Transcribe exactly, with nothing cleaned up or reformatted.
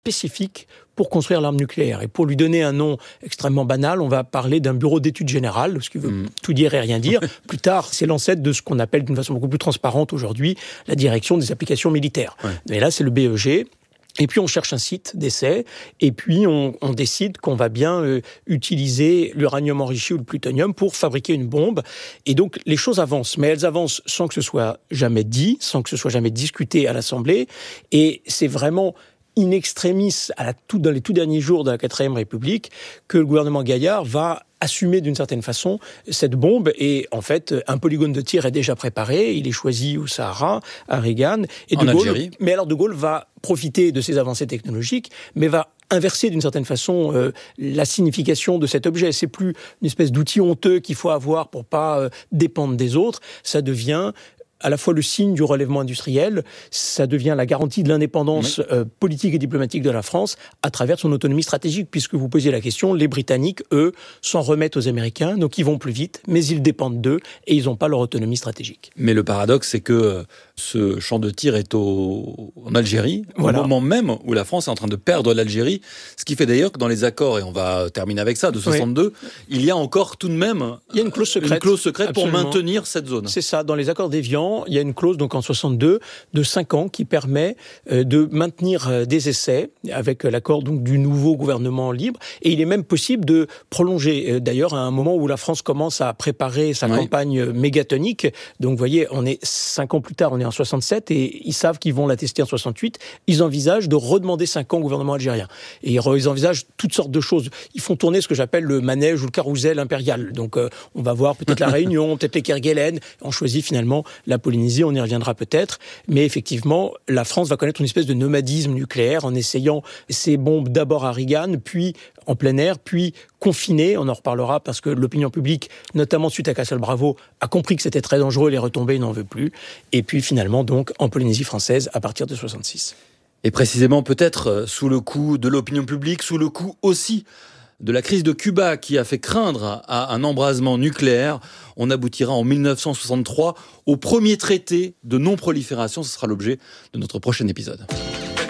spécifique pour construire l'arme nucléaire. Et pour lui donner un nom extrêmement banal, on va parler d'un bureau d'études générales, ce qui veut mmh. tout dire et rien dire. Plus tard, c'est l'ancêtre de ce qu'on appelle d'une façon beaucoup plus transparente aujourd'hui la direction des applications militaires. Ouais. Mais là, c'est le B E G. Et puis on cherche un site d'essai, et puis on, on décide qu'on va bien euh, utiliser l'uranium enrichi ou le plutonium pour fabriquer une bombe. Et donc les choses avancent, mais elles avancent sans que ce soit jamais dit, sans que ce soit jamais discuté à l'Assemblée. Et c'est vraiment in extremis, à la tout, dans les tout derniers jours de la quatrième République, que le gouvernement Gaillard va assumer d'une certaine façon cette bombe. Et en fait, un polygone de tir est déjà préparé. Il est choisi au Sahara, à Regan. Et de en Gaulle, Algérie. Mais alors de Gaulle va profiter de ces avancées technologiques, mais va inverser d'une certaine façon euh, la signification de cet objet. C'est plus une espèce d'outil honteux qu'il faut avoir pour pas euh, dépendre des autres. Ça devient à la fois le signe du relèvement industriel, ça devient la garantie de l'indépendance oui. euh, politique et diplomatique de la France à travers son autonomie stratégique, puisque vous posiez la question, les Britanniques, eux, s'en remettent aux Américains, donc ils vont plus vite, mais ils dépendent d'eux et ils n'ont pas leur autonomie stratégique. Mais le paradoxe, c'est que ce champ de tir est au... en Algérie, voilà. Au moment même où la France est en train de perdre l'Algérie, ce qui fait d'ailleurs que dans les accords, et on va terminer avec ça, de soixante-deux, oui. il y a encore tout de même il y a une clause secrète, une clause secrète Absolument. Pour maintenir cette zone. C'est ça, dans les accords d'Évian, il y a une clause donc en soixante-deux de cinq ans qui permet euh, de maintenir euh, des essais avec l'accord donc du nouveau gouvernement libre, et il est même possible de prolonger. Euh, d'ailleurs, à un moment où la France commence à préparer sa oui. campagne mégatonique, donc vous voyez, on est cinq ans plus tard, on est en soixante-sept, et ils savent qu'ils vont la tester en soixante-huit, ils envisagent de redemander cinq ans au gouvernement algérien. Et ils envisagent toutes sortes de choses. Ils font tourner ce que j'appelle le manège ou le carrousel impérial. Donc euh, on va voir peut-être la Réunion, peut-être les Kerguelen, on choisit finalement la Polynésie, on y reviendra peut-être, mais effectivement, la France va connaître une espèce de nomadisme nucléaire en essayant ces bombes d'abord à Regan, puis en plein air, puis confinées, on en reparlera parce que l'opinion publique, notamment suite à Castle Bravo, a compris que c'était très dangereux, les retombées n'en veut plus, et puis finalement donc en Polynésie française à partir de soixante-six. Et précisément peut-être sous le coup de l'opinion publique, sous le coup aussi de la crise de Cuba qui a fait craindre à un embrasement nucléaire, on aboutira en mille neuf cent soixante-trois au premier traité de non-prolifération. Ce sera l'objet de notre prochain épisode.